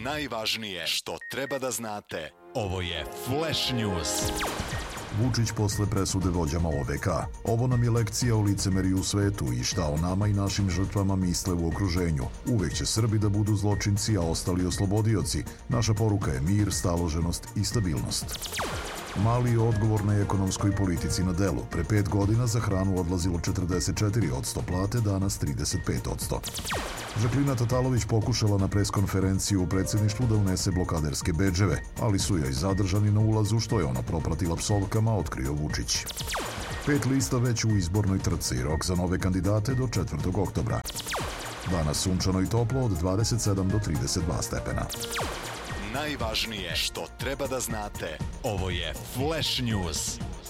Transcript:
Najvažnije što treba da znate. Ovo je Flash News. Vučić posle presude vođama OVK. Ovo nam je lekcija o licemeriju u svetu i šta o nama i našim žrtvama misle u okruženju. Uvek će Srbi da budu zločinci, a ostali oslobodioci. Naša poruka je mir, staloženost i stabilnost. Mali je odgovornoj ekonomskoj politici na delu. Pre 5 godina za hranu odlazilo 44% plate, danas 35%. Žaklina Tatalović pokušala na preskonferenciju u predsjedništvu da unese blokaderske bedževe, ali su joj zadržani na ulazu, što je ona propratila psovkama, otkrio Vučić. 5 lista već u izbornoj trci, rok za nove kandidate do 4. oktobra. Danas sunčano i toplo od 27 do 32 stepena. Najvažnije što treba da znate. Ovo je Flash News.